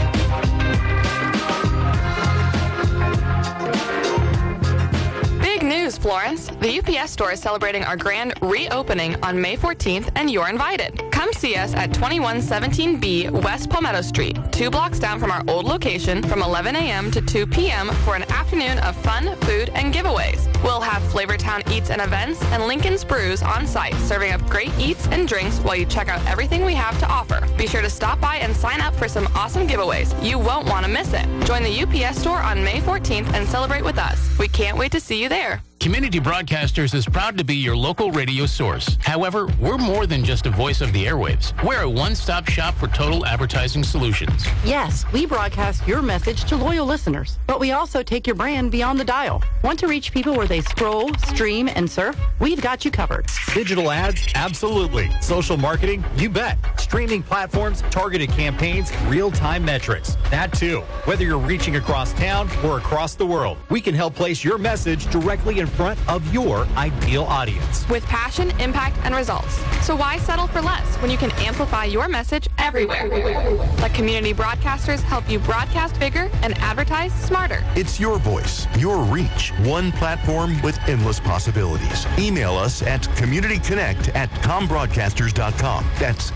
Big news, Florence. The UPS store is celebrating our grand reopening on May 14th, and you're invited. Come see us at 2117B West Palmetto Street, 2 blocks down from our old location, from 11 a.m. to 2 p.m. for an afternoon of fun, food, and giveaways. We'll have Flavortown Eats and Events and Lincoln's Brews on site, serving up great eats and drinks while you check out everything we have to offer. Be sure to stop by and sign up for some awesome giveaways. You won't want to miss it. Join the UPS store on May 14th and celebrate with us. We can't wait to see you there. Community Broadcasters is proud to be your local radio source. However, we're more than just a voice of the airwaves. We're a one-stop shop for total advertising solutions. Yes, we broadcast your message to loyal listeners, but we also take your brand beyond the dial. Want to reach people where they scroll, stream, and surf? We've got you covered. Digital ads? Absolutely. Social marketing? You bet. Streaming platforms, targeted campaigns, real-time metrics. That too. Whether you're reaching across town or across the world, we can help place your message directly in front of your ideal audience. With passion, impact, and results. So why settle for less when you can amplify your message everywhere? Let Community Broadcasters help you broadcast bigger and advertise smarter. It's your voice, your reach, one platform with endless possibilities. Email us at communityconnect@combroadcasters.com. That's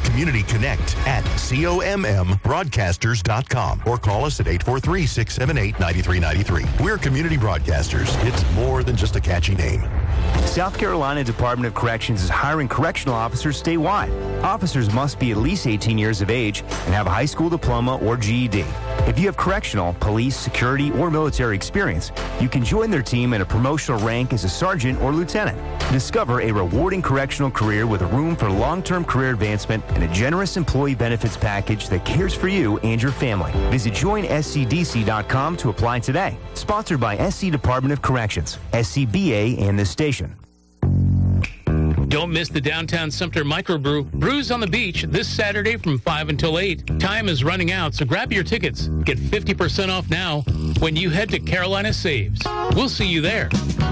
communityconnect@combroadcasters.com. Or call us at 843-678-9393. We're Community Broadcasters. It's more than just a catchy name. South Carolina Department of Corrections is hiring correctional officers statewide. Officers must be at least 18 years of age and have a high school diploma or GED. If you have correctional, police, security, or military experience, you can join their team in a promotional rank as a sergeant or lieutenant. Discover a rewarding correctional career with room for long-term career advancement and a generous employee benefits package that cares for you and your family. Visit joinscdc.com to apply today. Sponsored by SC Department of Corrections, SCBA, and the state. station. Don't miss the Downtown Sumter Microbrew Brews on the Beach this Saturday from 5 until 8. Time is running out, so grab your tickets. Get 50% off now when you head to Carolina Saves. We'll see you there.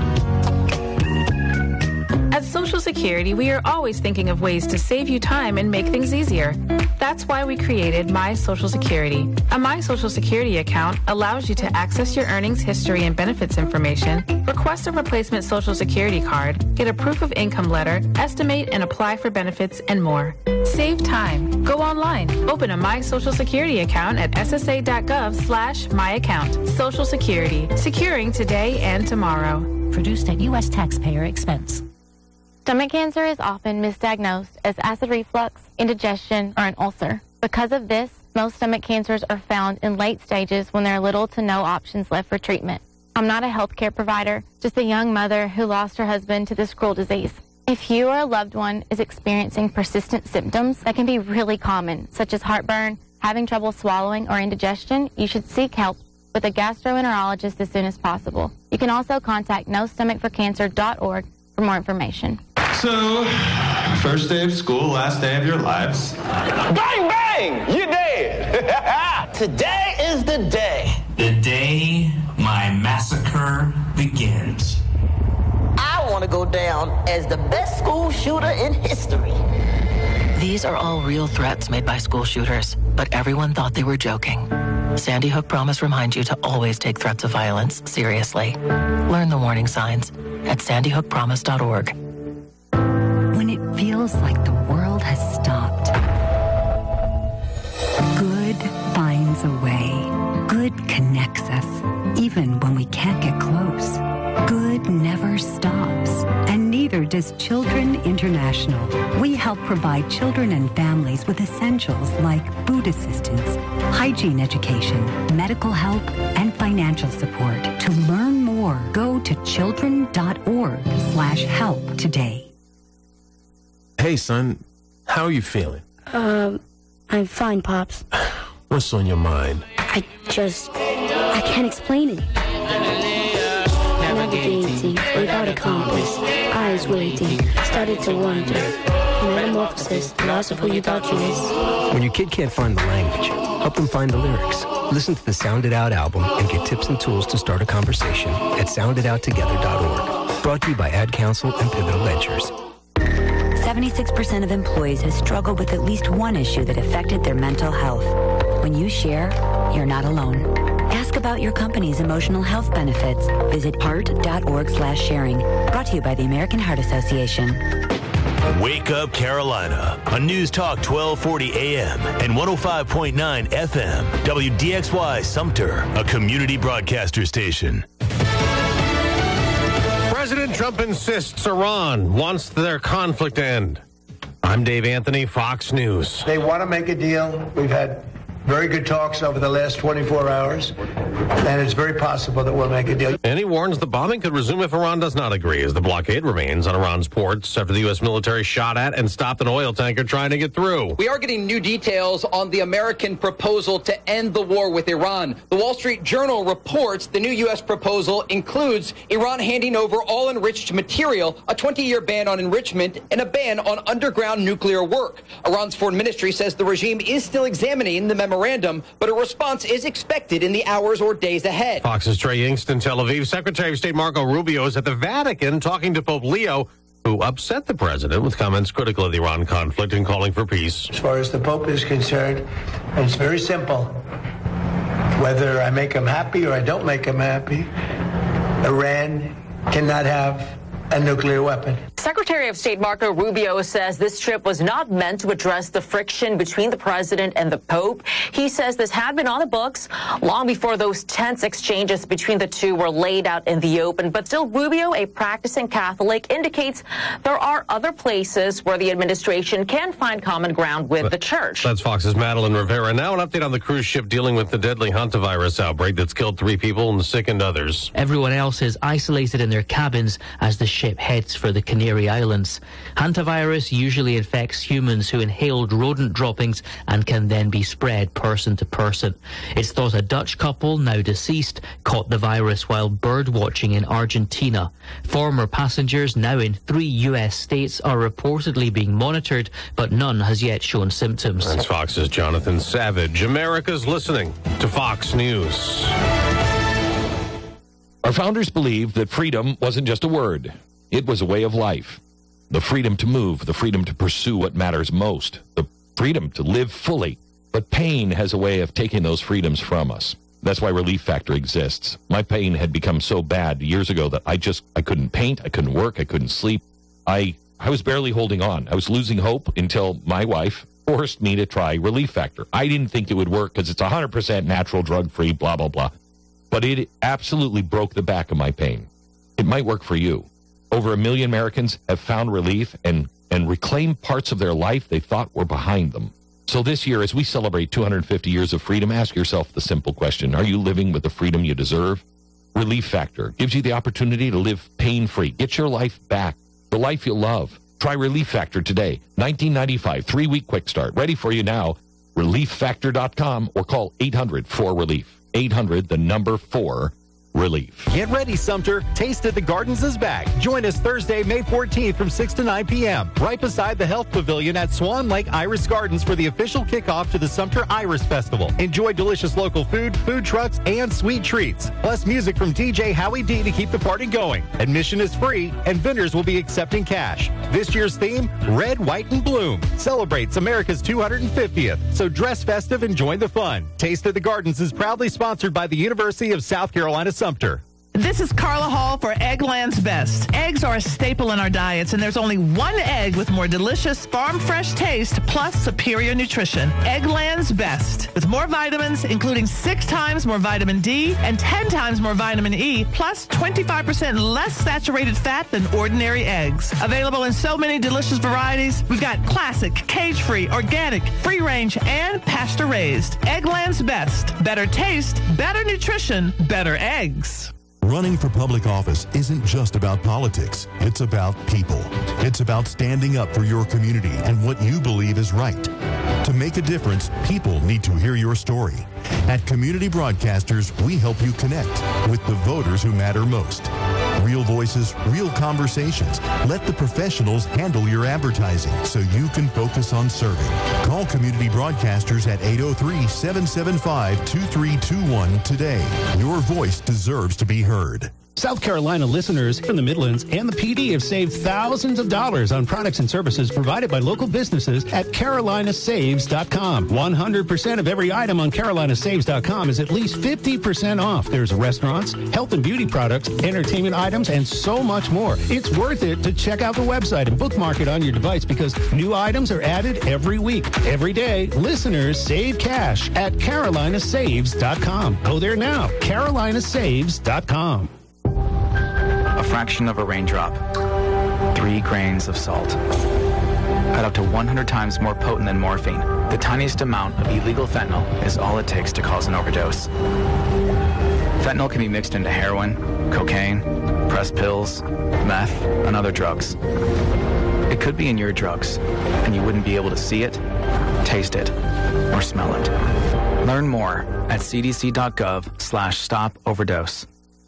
At Social Security, we are always thinking of ways to save you time and make things easier. That's why we created My Social Security. A My Social Security account allows you to access your earnings history and benefits information, request a replacement Social Security card, get a proof of income letter, estimate and apply for benefits, and more. Save time. Go online. Open a My Social Security account at ssa.gov/myaccount. Social Security. Securing today and tomorrow. Produced at U.S. taxpayer expense. Stomach cancer is often misdiagnosed as acid reflux, indigestion, or an ulcer. Because of this, most stomach cancers are found in late stages when there are little to no options left for treatment. I'm not a healthcare provider, just a young mother who lost her husband to this cruel disease. If you or a loved one is experiencing persistent symptoms that can be really common, such as heartburn, having trouble swallowing, or indigestion, you should seek help with a gastroenterologist as soon as possible. You can also contact nostomachforcancer.org for more information. So, first day of school, last day of your lives. Bang, bang! You're dead! Today is the day. The day my massacre begins. I want to go down as the best school shooter in history. These are all real threats made by school shooters, but everyone thought they were joking. Sandy Hook Promise reminds you to always take threats of violence seriously. Learn the warning signs at sandyhookpromise.org. When it feels like the world has stopped, good finds a way. Good connects us, even when we can't get close. Good never stops, and neither does Children International. We help provide children and families with essentials like food assistance, hygiene education, medical help, and financial support. To learn more, go to children.org/help today. Hey, son, how are you feeling? I'm fine, Pops. What's on your mind? I can't explain it. Navigating without a compass, eyes waiting, started to wonder. Metamorphosis, loss of who you thought you was. When your kid can't find the language, help them find the lyrics. Listen to the Sound It Out album and get tips and tools to start a conversation at sounditout.together.org. Brought to you by Ad Council and Pivotal Ventures. 76% of employees have struggled with at least one issue that affected their mental health. When you share, you're not alone. Ask about your company's emotional health benefits. Visit heart.org/sharing. Brought to you by the American Heart Association. Wake Up Carolina on News Talk 1240 AM and 105.9 FM. WDXY Sumter, a community broadcaster station. President Trump insists Iran wants their conflict to end. I'm Dave Anthony, Fox News. They want to make a deal. We've had very good talks over the last 24 hours, and it's very possible that we'll make a deal. And he warns the bombing could resume if Iran does not agree, as the blockade remains on Iran's ports after the U.S. military shot at and stopped an oil tanker trying to get through. We are getting new details on the American proposal to end the war with Iran. The Wall Street Journal reports the new U.S. proposal includes Iran handing over all enriched material, a 20-year ban on enrichment, and a ban on underground nuclear work. Iran's foreign ministry says the regime is still examining the memorandum, but a response is expected in the hours or days ahead. Fox's Trey Yingst in Tel Aviv. Secretary of State Marco Rubio is at the Vatican talking to Pope Leo, who upset the president with comments critical of the Iran conflict and calling for peace. As far as the Pope is concerned, and it's very simple. Whether I make him happy or I don't make him happy, Iran cannot have a nuclear weapon. Secretary of State Marco Rubio says this trip was not meant to address the friction between the president and the Pope. He says this had been on the books long before those tense exchanges between the two were laid out in the open. But still, Rubio, a practicing Catholic, indicates there are other places where the administration can find common ground with the church. That's Fox's Madeline Rivera. Now an update on the cruise ship dealing with the deadly hantavirus outbreak that's killed 3 people and sickened others. Everyone else is isolated in their cabins as the ship heads for the Canary Canary Islands. Hantavirus usually infects humans who inhaled rodent droppings and can then be spread person to person. It's thought a Dutch couple, now deceased, caught the virus while bird watching in Argentina. Former passengers, now in 3 U.S. states, are reportedly being monitored, but none has yet shown symptoms. That's Fox's Jonathan Savage. America's listening to Fox News. Our founders believed that freedom wasn't just a word. It was a way of life. The freedom to move, the freedom to pursue what matters most, the freedom to live fully. But pain has a way of taking those freedoms from us. That's why Relief Factor exists. My pain had become so bad years ago that I couldn't paint, I couldn't work, I couldn't sleep. I was barely holding on. I was losing hope until my wife forced me to try Relief Factor. I didn't think it would work because it's 100% natural, drug-free, blah, blah, blah. But it absolutely broke the back of my pain. It might work for you. Over 1 million Americans have found relief and reclaimed parts of their life they thought were behind them. So this year, as we celebrate 250 years of freedom, ask yourself the simple question: are you living with the freedom you deserve? Relief Factor gives you the opportunity to live pain-free. Get your life back, the life you love. Try Relief Factor today. $19.95, 3-week quick start. Ready for you now. ReliefFactor.com or call 800-4-RELIEF. 800, the number 4, relief. Get ready, Sumter. Taste at the Gardens is back. Join us Thursday, May 14th from 6 to 9 p.m. right beside the Health Pavilion at Swan Lake Iris Gardens for the official kickoff to the Sumter Iris Festival. Enjoy delicious local food, food trucks, and sweet treats. Plus music from DJ Howie D to keep the party going. Admission is free, and vendors will be accepting cash. This year's theme, Red, White, and Bloom, celebrates America's 250th. So dress festive and join the fun. Taste at the Gardens is proudly sponsored by the University of South Carolina Sumter. This is Carla Hall for Eggland's Best. Eggs are a staple in our diets, and there's only one egg with more delicious farm-fresh taste plus superior nutrition. Eggland's Best. With more vitamins, including 6 times more vitamin D and 10 times more vitamin E, plus 25% less saturated fat than ordinary eggs. Available in so many delicious varieties, we've got classic, cage-free, organic, free-range, and pasture-raised. Eggland's Best. Better taste, better nutrition, better eggs. Running for public office isn't just about politics. It's about people. It's about standing up for your community and what you believe is right. To make a difference, people need to hear your story. At Community Broadcasters, we help you connect with the voters who matter most. Real voices, real conversations. Let the professionals handle your advertising so you can focus on serving. Call Community Broadcasters at 803-775-2321 today. Your voice deserves to be heard. South Carolina listeners from the Midlands and the PD have saved thousands of dollars on products and services provided by local businesses at CarolinaSaves.com. 100% of every item on CarolinaSaves.com is at least 50% off. There's restaurants, health and beauty products, entertainment items, and so much more. It's worth it to check out the website and bookmark it on your device because new items are added every week. Every day, listeners save cash at CarolinaSaves.com. Go there now. CarolinaSaves.com. A fraction of a raindrop, 3 grains of salt, cut up to 100 times more potent than morphine. The tiniest amount of illegal fentanyl is all it takes to cause an overdose. Fentanyl can be mixed into heroin, cocaine, pressed pills, meth, and other drugs. It could be in your drugs, and you wouldn't be able to see it, taste it, or smell it. Learn more at cdc.gov/stop-overdose.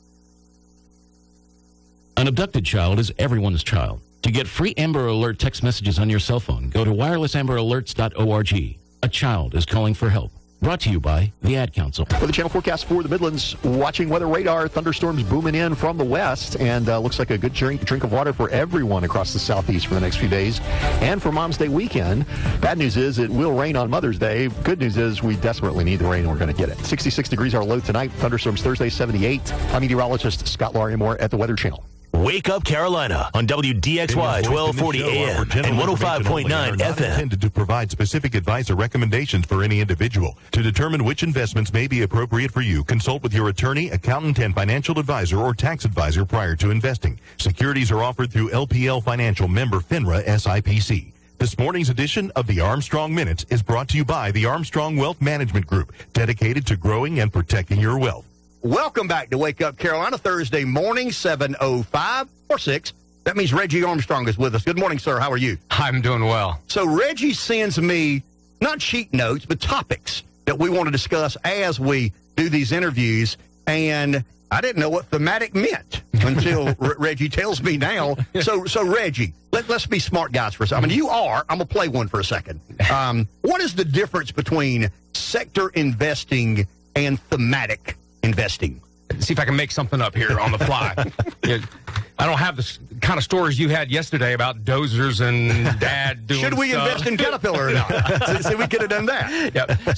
An abducted child is everyone's child. To get free Amber Alert text messages on your cell phone, go to wirelessamberalerts.org. A child is calling for help. Brought to you by the Ad Council. For the channel forecast for the Midlands, watching weather radar, thunderstorms booming in from the west, and looks like a good drink of water for everyone across the southeast for the next few days. And for Mom's Day weekend, bad news is it will rain on Mother's Day. Good news is we desperately need the rain and we're going to get it. 66 degrees our low tonight, thunderstorms Thursday, 78. I'm meteorologist Scott Larimore at the Weather Channel. Wake Up Carolina on WDXY 1240 AM and 105.9 FM. Intended to provide specific advice or recommendations for any individual. To determine which investments may be appropriate for you, consult with your attorney, accountant, and financial advisor or tax advisor prior to investing. Securities are offered through LPL Financial, member FINRA SIPC. This morning's edition of the Armstrong Minute is brought to you by the Armstrong Wealth Management Group, dedicated to growing and protecting your wealth. Welcome back to Wake Up Carolina, Thursday morning, 7:05 or 6. That means Reggie Armstrong is with us. Good morning, sir. How are you? I'm doing well. So Reggie sends me not sheet notes, but topics that we want to discuss as we do these interviews. And I didn't know what thematic meant until Reggie tells me now. So Reggie, let's be smart guys for a second. I mean, you are. I'm going to play one for a second. What is the difference between sector investing and thematic investing? See if I can make something up here on the fly. I don't have the kind of stories you had yesterday about dozers and dad doing Should we stuff. invest in Caterpillar or not? See, we could have done that. Yeah.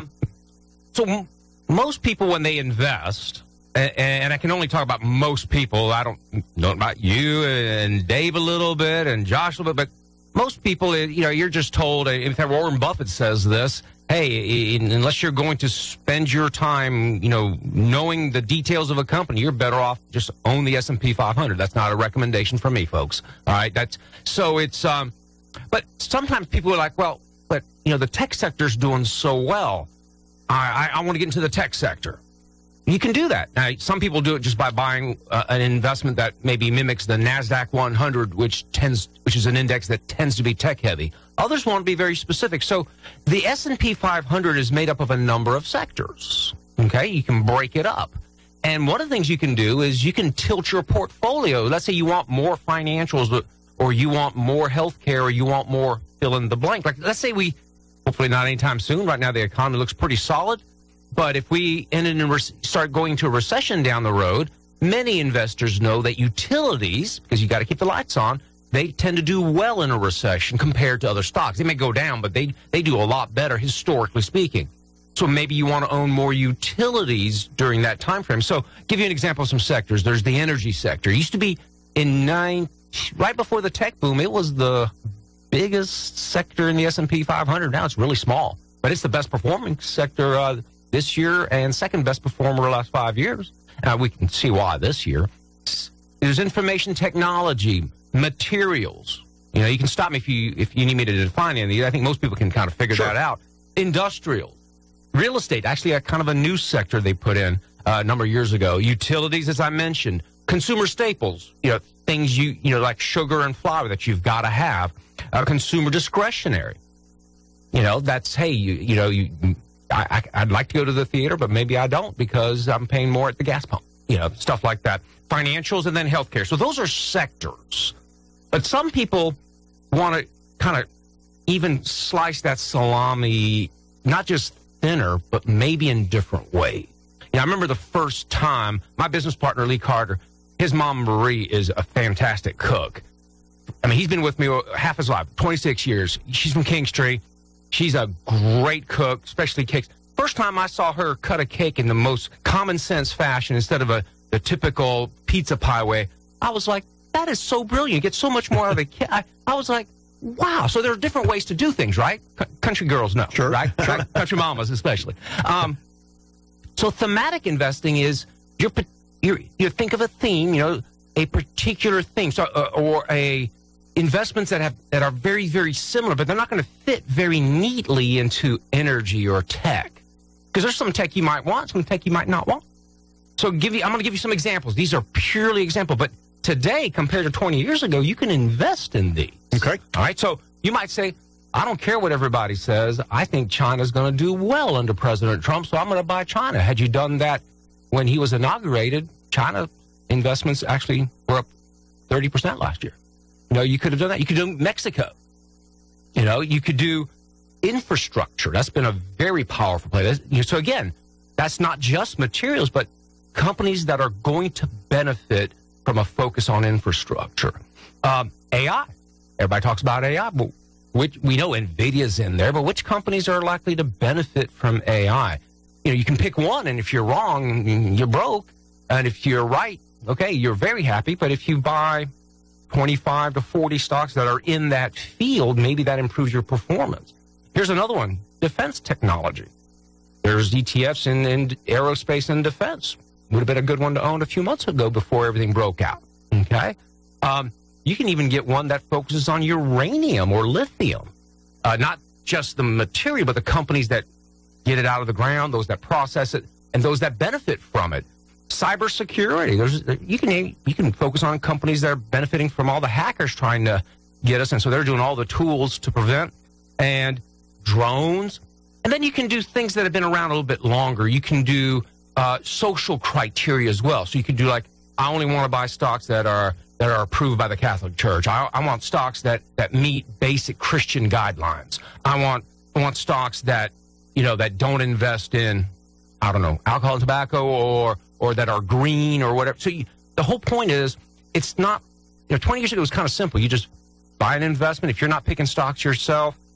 So most people, when they invest, and I can only talk about most people. I don't know about you and Dave a little bit and Josh a little bit, but most people, you're just told, in fact, Warren Buffett says this, hey, unless you're going to spend your time, knowing the details of a company, you're better off just own the S&P 500. That's not a recommendation from me, folks. All right. But sometimes people are like, well, but the tech sector's doing so well. I want to get into the tech sector. You can do that. Now, some people do it just by buying an investment that maybe mimics the NASDAQ 100, which is an index that tends to be tech heavy. Others want to be very specific. So the S&P 500 is made up of a number of sectors. Okay, you can break it up. And one of the things you can do is you can tilt your portfolio. Let's say you want more financials, or you want more healthcare, or you want more fill in the blank. Like, let's say hopefully not anytime soon. Right now, the economy looks pretty solid. But if we start going to a recession down the road, many investors know that utilities, because you got to keep the lights on, they tend to do well in a recession compared to other stocks. They may go down, but they do a lot better, historically speaking. So maybe you want to own more utilities during that time frame. So give you an example of some sectors. There's the energy sector. It used to be right before the tech boom, it was the biggest sector in the S&P 500. Now it's really small, but it's the best performing sector this year and second best performer the last 5 years. We can see why this year. There's information technology, materials. You can stop me if you need me to define any of these. I think most people can kind of figure that out. Industrial, real estate, actually a kind of a new sector they put in a number of years ago. Utilities, as I mentioned, consumer staples, things like sugar and flour that you've got to have. Consumer discretionary. That's, hey, I'd like to go to the theater, but maybe I don't because I'm paying more at the gas pump. Stuff like that. Financials and then healthcare. So those are sectors. But some people want to kind of even slice that salami, not just thinner, but maybe in different ways. I remember the first time my business partner, Lee Carter, his mom, Marie, is a fantastic cook. I mean, he's been with me half his life, 26 years. She's from Kingstree. She's a great cook, especially cakes. First time I saw her cut a cake in the most common sense fashion instead of the typical pizza pie way, I was like, that is so brilliant. You get so much more out of the cake. I was like, wow. So there are different ways to do things, right? Country girls know, sure, right? Country mamas especially. So thematic investing is you think of a theme, a particular theme, or investments that are very, very similar, but they're not going to fit very neatly into energy or tech. Because there's some tech you might want, some tech you might not want. So I'm going to give you some examples. These are purely examples, but today, compared to 20 years ago, you can invest in these. Okay. All right. So you might say, I don't care what everybody says. I think China's going to do well under President Trump, so I'm going to buy China. Had you done that when he was inaugurated, China investments actually were up 30% last year. You could have done that. You could do Mexico. You could do infrastructure. That's been a very powerful play. So again, that's not just materials, but companies that are going to benefit from a focus on infrastructure. AI. Everybody talks about AI. But we know NVIDIA's in there, but which companies are likely to benefit from AI? You can pick one, and if you're wrong, you're broke. And if you're right, okay, you're very happy. But if you buy 25 to 40 stocks that are in that field, maybe that improves your performance. Here's another one, defense technology. There's ETFs in aerospace and defense. Would have been a good one to own a few months ago before everything broke out, okay? You can even get one that focuses on uranium or lithium. Not just the material, but the companies that get it out of the ground, those that process it, and those that benefit from it. cybersecurity. You can focus on companies that are benefiting from all the hackers trying to get us, and so they're doing all the tools to prevent, and drones. And then you can do things that have been around a little bit longer. You can do social criteria as well. So you can do like, I only want to buy stocks that are approved by the Catholic Church. I want stocks that meet basic Christian guidelines. I want stocks that that don't invest in, I don't know, alcohol and tobacco or that are green or whatever. So the whole point is, it's not, 20 years ago it was kind of simple. You just buy an investment. If you're not picking stocks yourself,